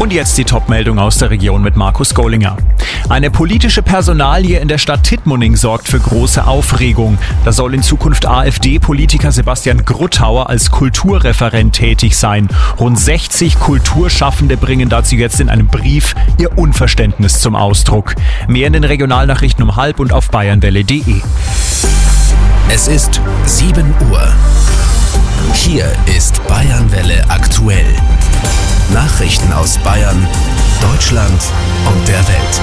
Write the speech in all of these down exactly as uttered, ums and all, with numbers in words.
Und jetzt die Top-Meldung aus der Region mit Markus Gollinger. Eine politische Personalie in der Stadt Tittmoning sorgt für große Aufregung. Da soll in Zukunft AfD-Politiker Sebastian Gruttauer als Kulturreferent tätig sein. Rund sechzig Kulturschaffende bringen dazu jetzt in einem Brief ihr Unverständnis zum Ausdruck. Mehr in den Regionalnachrichten um halb und auf bayernwelle punkt de. Es ist sieben Uhr. Hier ist Bayernwelle aktuell. Nachrichten aus Bayern, Deutschland und der Welt.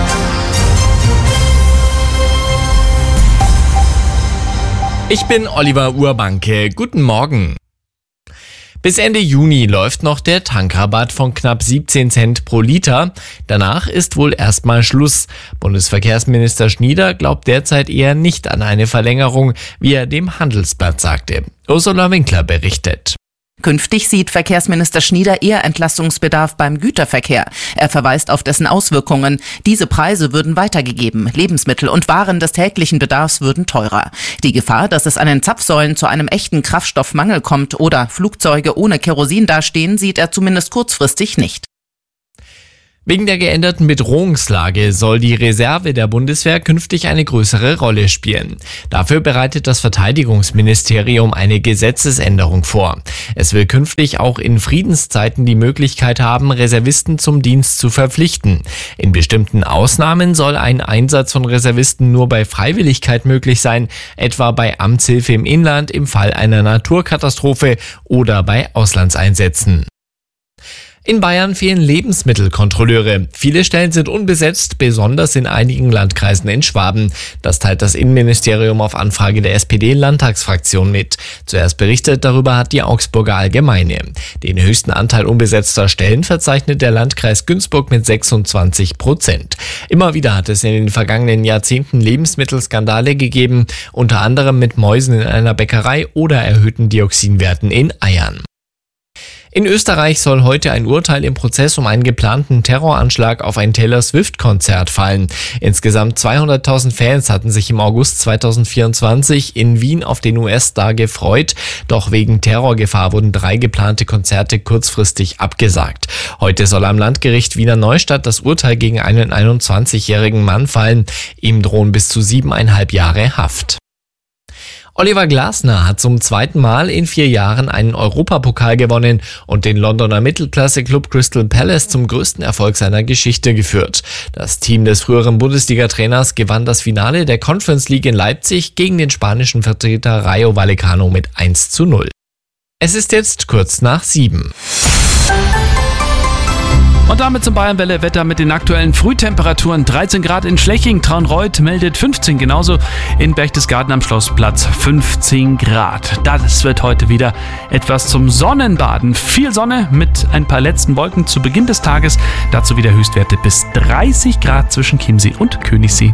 Ich bin Oliver Urbanke. Guten Morgen. Bis Ende Juni läuft noch der Tankrabatt von knapp siebzehn Cent pro Liter. Danach ist wohl erstmal Schluss. Bundesverkehrsminister Schnieder glaubt derzeit eher nicht an eine Verlängerung, wie er dem Handelsblatt sagte. Ursula Winkler berichtet. Künftig sieht Verkehrsminister Schnieder eher Entlastungsbedarf beim Güterverkehr. Er verweist auf dessen Auswirkungen. Diese Preise würden weitergegeben. Lebensmittel und Waren des täglichen Bedarfs würden teurer. Die Gefahr, dass es an den Zapfsäulen zu einem echten Kraftstoffmangel kommt oder Flugzeuge ohne Kerosin dastehen, sieht er zumindest kurzfristig nicht. Wegen der geänderten Bedrohungslage soll die Reserve der Bundeswehr künftig eine größere Rolle spielen. Dafür bereitet das Verteidigungsministerium eine Gesetzesänderung vor. Es will künftig auch in Friedenszeiten die Möglichkeit haben, Reservisten zum Dienst zu verpflichten. In bestimmten Ausnahmen soll ein Einsatz von Reservisten nur bei Freiwilligkeit möglich sein, etwa bei Amtshilfe im Inland im Fall einer Naturkatastrophe oder bei Auslandseinsätzen. In Bayern fehlen Lebensmittelkontrolleure. Viele Stellen sind unbesetzt, besonders in einigen Landkreisen in Schwaben. Das teilt das Innenministerium auf Anfrage der S P D-Landtagsfraktion mit. Zuerst berichtet darüber hat die Augsburger Allgemeine. Den höchsten Anteil unbesetzter Stellen verzeichnet der Landkreis Günzburg mit sechsundzwanzig Prozent. Immer wieder hat es in den vergangenen Jahrzehnten Lebensmittelskandale gegeben, unter anderem mit Mäusen in einer Bäckerei oder erhöhten Dioxinwerten in Eiern. In Österreich soll heute ein Urteil im Prozess um einen geplanten Terroranschlag auf ein Taylor Swift-Konzert fallen. Insgesamt zweihunderttausend Fans hatten sich im August zweitausendvierundzwanzig in Wien auf den U S-Star gefreut. Doch wegen Terrorgefahr wurden drei geplante Konzerte kurzfristig abgesagt. Heute soll am Landgericht Wiener Neustadt das Urteil gegen einen einundzwanzigjährigen Mann fallen. Ihm drohen bis zu siebeneinhalb Jahre Haft. Oliver Glasner hat zum zweiten Mal in vier Jahren einen Europapokal gewonnen und den Londoner Mittelklasse-Club Crystal Palace zum größten Erfolg seiner Geschichte geführt. Das Team des früheren Bundesliga-Trainers gewann das Finale der Conference League in Leipzig gegen den spanischen Vertreter Rayo Vallecano mit eins zu null. Es ist jetzt kurz nach sieben. Und damit zum Bayernwelle-Wetter mit den aktuellen Frühtemperaturen. dreizehn Grad in Schleching, Traunreut meldet fünfzehn, genauso in Berchtesgaden am Schlossplatz fünfzehn Grad. Das wird heute wieder etwas zum Sonnenbaden. Viel Sonne mit ein paar letzten Wolken zu Beginn des Tages. Dazu wieder Höchstwerte bis dreißig Grad zwischen Chiemsee und Königssee.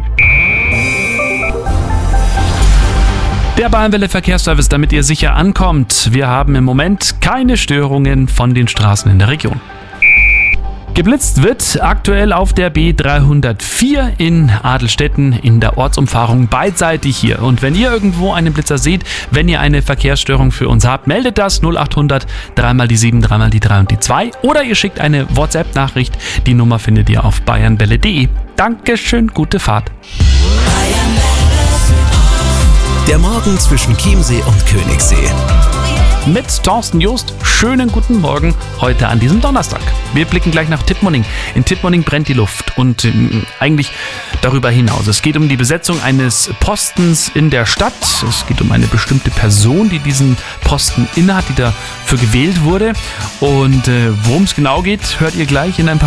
Der Bayernwelle-Verkehrsservice, damit ihr sicher ankommt. Wir haben im Moment keine Störungen von den Straßen in der Region. Geblitzt wird aktuell auf der B dreihundertvier in Adelstetten in der Ortsumfahrung beidseitig hier. Und wenn ihr irgendwo einen Blitzer seht, wenn ihr eine Verkehrsstörung für uns habt, meldet das null achthundert, dreimal die sieben, dreimal die drei und die zwei. Oder ihr schickt eine WhatsApp-Nachricht. Die Nummer findet ihr auf bayernwelle punkt de. Dankeschön, gute Fahrt. Der Morgen zwischen Chiemsee und Königssee. Mit Thorsten Joost, schönen guten Morgen heute an diesem Donnerstag. Wir blicken gleich nach Tittmoning. In Tittmoning brennt die Luft und äh, eigentlich darüber hinaus. Es geht um die Besetzung eines Postens in der Stadt. Es geht um eine bestimmte Person, die diesen Posten innehat, die dafür gewählt wurde. Und äh, worum es genau geht, hört ihr gleich in ein paar